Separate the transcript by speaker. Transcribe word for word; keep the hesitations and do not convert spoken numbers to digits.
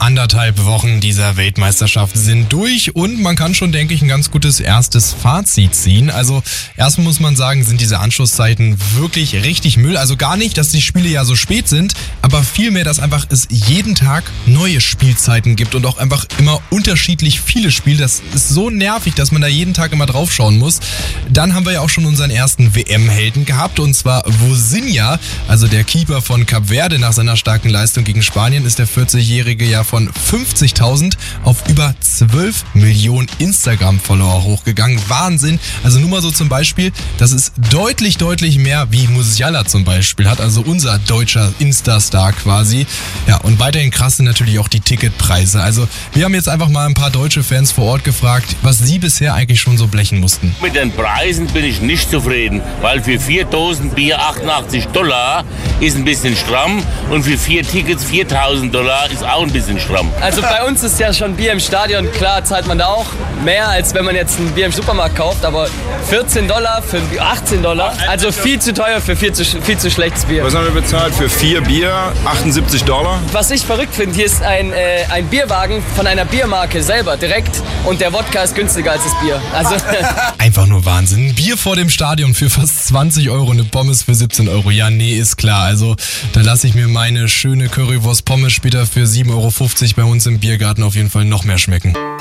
Speaker 1: Anderthalb Wochen dieser Weltmeisterschaft sind durch und man kann schon, denke ich, ein ganz gutes erstes Fazit ziehen. Also erstmal muss man sagen, sind diese Anschlusszeiten wirklich richtig Müll. Also gar nicht, dass die Spiele ja so spät sind, aber vielmehr, dass einfach es jeden Tag neue Spielzeiten gibt und auch einfach immer unterschiedlich viele Spiele. Das ist so nervig, dass man da jeden Tag immer drauf schauen muss. Dann haben wir ja auch schon unseren ersten W M-Helden gehabt und zwar Vozinha, also der Keeper von Kap Verde. Nach seiner starken Leistung gegen Spanien ist der vierzigjährige ja von fünfzigtausend auf über zwölf Millionen Instagram-Follower hochgegangen. Wahnsinn. Also nur mal so zum Beispiel, das ist deutlich, deutlich mehr wie Musiala zum Beispiel hat, also unser deutscher Insta-Star quasi. Ja, und weiterhin krass sind natürlich auch die Ticketpreise. Also wir haben jetzt einfach mal ein paar deutsche Fans vor Ort gefragt, was sie bisher eigentlich schon so blechen mussten.
Speaker 2: Mit den Preisen bin ich nicht zufrieden, weil für vier Dosen Bier achtundachtzig Dollar ist ein bisschen stramm und für vier Tickets viertausend Dollar ist auch ein bisschen stramm.
Speaker 3: Also bei uns ist ja schon Bier im Stadion, klar zahlt man da auch mehr, als wenn man jetzt ein Bier im Supermarkt kauft, aber vierzehn Dollar für ein Bier, achtzehn Dollar, also viel zu teuer für viel zu, viel zu schlechtes Bier.
Speaker 4: Was haben wir bezahlt für vier Bier? achtundsiebzig Dollar.
Speaker 3: Was ich verrückt finde, hier ist ein, äh, ein Bierwagen von einer Biermarke selber direkt und der Wodka ist günstiger als das Bier. Also
Speaker 1: einfach nur Wahnsinn. Ein Bier vor dem Stadion für fast zwanzig Euro, eine Pommes für siebzehn Euro. Ja, nee, ist klar. Also da lasse ich mir meine schöne Currywurst Pommes später für sieben Euro fünfzig bei uns im Biergarten auf jeden Fall noch mehr schmecken.